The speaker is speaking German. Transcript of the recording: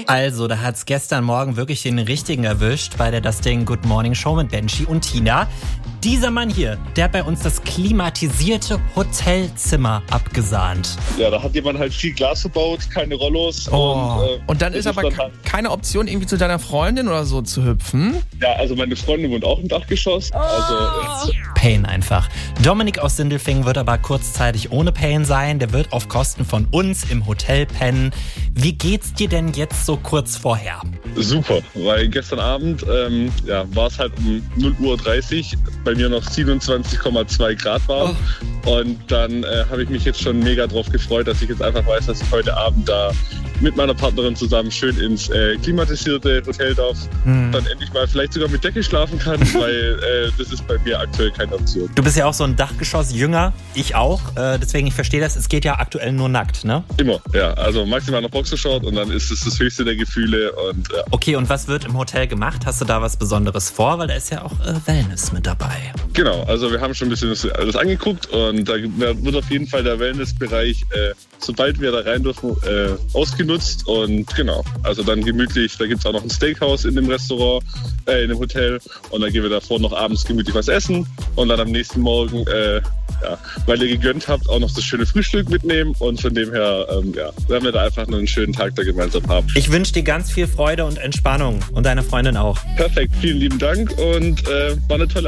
Also, da hat's gestern Morgen wirklich den richtigen erwischt bei der Das Ding Good Morning Show mit Benji und Tina. Dieser Mann hier, der hat bei uns das klimatisierte Hotelzimmer abgesahnt. Ja, da hat jemand halt viel Glas verbaut, keine Rollos. Und dann ist aber keine Option, irgendwie zu deiner Freundin oder so zu hüpfen? Ja, also meine Freundin wohnt auch im Dachgeschoss. Pain einfach. Dominik aus Sindelfingen wird aber kurzzeitig ohne Pain sein. Der wird auf Kosten von uns im Hotel pennen. Wie geht's dir denn jetzt so kurz vorher? Super, weil gestern Abend war es halt um 0:30 Uhr, bei mir noch 27,2 Grad war. Und dann habe ich mich jetzt schon mega drauf gefreut, dass ich jetzt einfach weiß, dass ich heute Abend da mit meiner Partnerin zusammen schön ins klimatisierte Hotel darf. Dann endlich mal vielleicht sogar mit Decke schlafen kann, weil das ist bei mir aktuell keine Option. Du bist ja auch so ein Dachgeschoss-Jünger, ich auch. Deswegen, ich verstehe das, es geht ja aktuell nur nackt, ne? Immer, ja. Also maximal noch Boxershort und dann ist es das höchste der Gefühle. Und, ja. Okay, und was wird im Hotel gemacht? Hast du da was Besonderes vor? Weil da ist ja auch Wellness mit dabei. Genau, also wir haben schon ein bisschen alles angeguckt und da wird auf jeden Fall der Wellnessbereich, sobald wir da rein dürfen, ausgenutzt. Und genau, also dann gemütlich, da gibt es auch noch ein Steakhouse in dem Restaurant, in dem Hotel. Und dann gehen wir davor noch abends gemütlich was essen und dann am nächsten Morgen, weil ihr gegönnt habt, auch noch das schöne Frühstück mitnehmen. Und von dem her, werden wir da einfach einen schönen Tag da gemeinsam haben. Ich wünsche dir ganz viel Freude und Entspannung und deine Freundin auch. Perfekt, vielen lieben Dank und war eine tolle